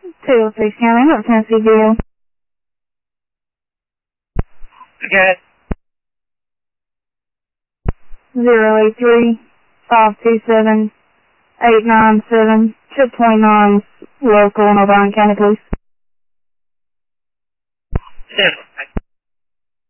203 scanning, what Tennessee deal? Okay. 083 527 897 229 local in O'Brien County, please. Yes.